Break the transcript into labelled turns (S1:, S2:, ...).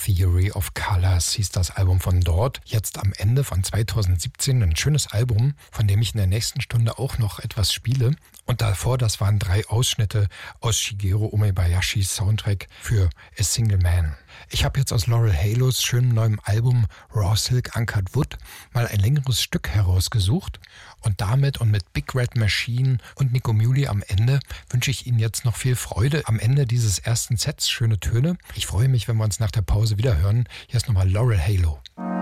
S1: Theory of Colors hieß das Album von dort. Jetzt am Ende von 2017 ein schönes Album, von dem ich in der nächsten Stunde auch noch etwas spiele. Und davor, das waren 3 Ausschnitte aus Shigeru Umebayashis Soundtrack für A Single Man. Ich habe jetzt aus Laurel Halos schönem neuem Album Raw Silk Uncut Wood mal ein längeres Stück herausgesucht. Und damit und mit Big Red Machine und Nico Muhly am Ende wünsche ich Ihnen jetzt noch viel Freude am Ende dieses ersten Sets. Schöne Töne. Ich freue mich, wenn wir uns nach der Pause wieder hören. Hier ist nochmal Laurel Halo.